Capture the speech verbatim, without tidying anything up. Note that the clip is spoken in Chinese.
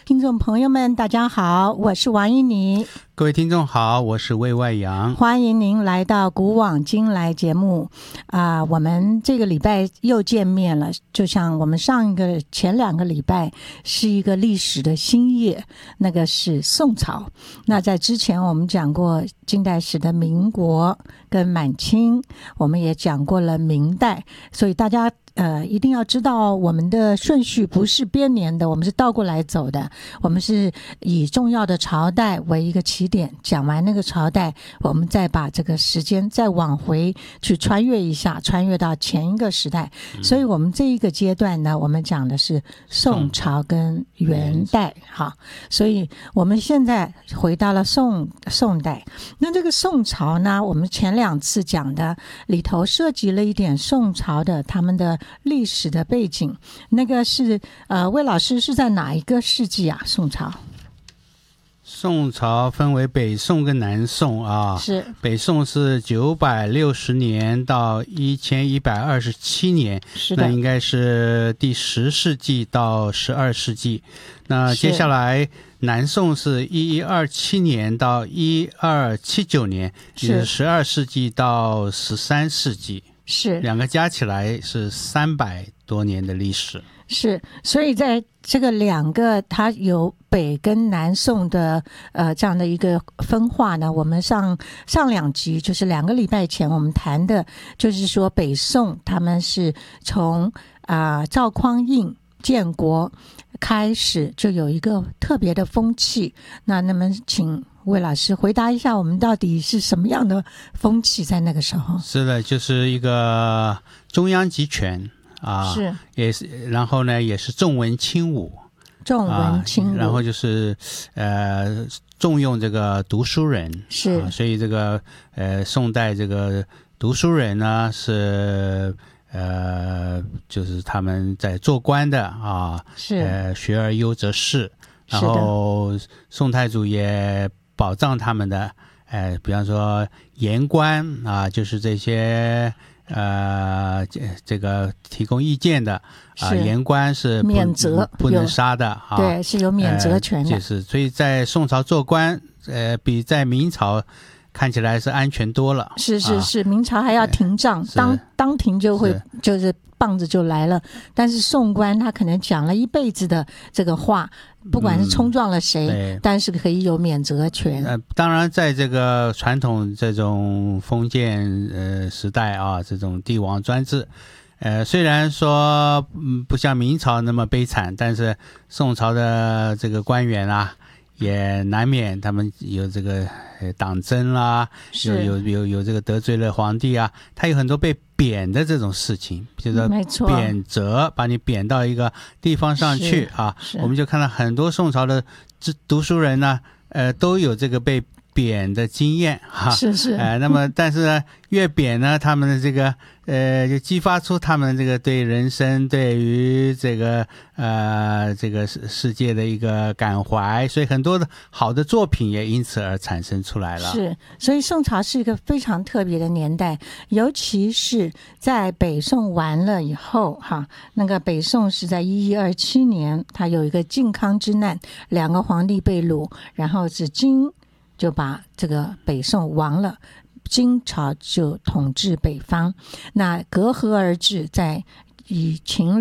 听众朋友们大家好，我是王一妮。 各位听众好，我是魏外阳， 欢迎您来到古往今来节目啊、呃！我们这个礼拜又见面了，就像我们上一个前两个礼拜是一个历史的新页，那个是宋朝。那在之前我们讲过近代史的民国跟满清，我们也讲过了明代，所以大家呃，一定要知道我们的顺序不是编年的，我们是倒过来走的。我们是以重要的朝代为一个起点，讲完那个朝代，我们再把这个时间再往回去穿越一下，穿越到前一个时代。嗯、所以我们这一个阶段呢，我们讲的是宋朝跟元代。好，所以我们现在回到了宋宋代。那这个宋朝呢，我们前两次讲的里头涉及了一点宋朝的他们的历史的背景。那个是呃，魏老师是在哪一个世纪啊？宋朝？ 宋朝分为北宋跟南宋啊， 是北宋是九百六十年到一千一百二十七年， 是的， 那应该是第十世纪到十二世纪。那接下来南宋是一一二七年到一二七九年，是十二世纪到十三世纪， 是两个加起来是三百多年的历史。 是，所以在这个两个它有北跟南宋的呃这样的一个分化呢，我们上上两集就是两个礼拜前我们谈的，就是说北宋他们是从啊、呃、赵匡胤建国开始就有一个特别的风气。那那么请魏老师回答一下，我们到底是什么样的风气在那个时候？ 是的，就是一个中央集权啊， 是也是，然后呢，也是重文轻武， 重文轻武、 啊，然后就是呃重用这个读书人， 是、 啊，所以这个呃宋代这个读书人呢是呃就是他们在做官的啊， 是呃学而优则仕，然后宋太祖也保障他们的，呃比方说言官啊，就是这些。呃，这个提供意见的啊、呃，言官是免责不能杀的啊， 对，是有免责权的。 呃、就是，所以在宋朝做官，呃，比在明朝看起来是安全多了。 是是是，啊、明朝还要停杖，当当庭就会就是棒子就来了。但是宋官他可能讲了一辈子的这个话。不管是冲撞了谁、嗯，但是可以有免责权。 呃，当然，在这个传统这种封建呃时代啊，这种帝王专制，呃，虽然说嗯不像明朝那么悲惨，但是宋朝的这个官员啊，也难免他们有这个党争啦，有有有有这个得罪了皇帝啊，他有很多被贬的这种事情，比如说贬谪，把你贬到一个地方上去啊，我们就看到很多宋朝的读书人呢，呃，都有这个被贬的经验哈， 是是， 呃，那么但是呢，越贬呢，他们的这个呃，就激发出他们这个对人生、对于这个呃这个世界的一个感怀，所以很多的好的作品也因此而产生出来了。 是，所以宋朝是一个非常特别的年代，尤其是在北宋完了以后，哈，那个北宋是在一一二七年，它有一个靖康之难，两个皇帝被掳，然后是金。就把这个北宋亡了，金朝就统治北方。那隔河而治，在以秦